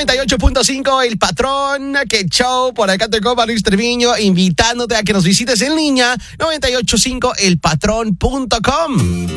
98.5 El Patrón, que show, por acá te copa Luis Treviño, invitándote a que nos visites en línea, 985elpatrón.com.